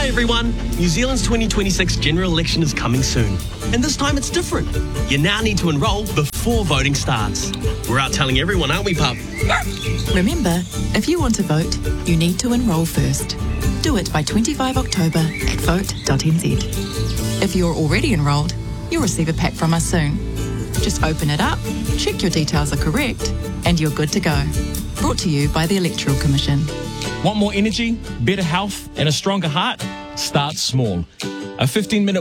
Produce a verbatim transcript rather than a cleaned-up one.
Hi everyone! New Zealand's twenty twenty-six general election is coming soon. And this time it's different. You now need to enrol before voting starts. We're out telling everyone, aren't we, pup? Remember, if you want to vote, you need to enrol first. Do it by twenty-fifth of October at vote dot n z. If you're already enrolled, you'll receive a pack from us soon. Just open it up, check your details are correct, and you're good to go. Brought to you by the Electoral Commission. Want more energy, better health, and a stronger heart? Start small. A fifteen minute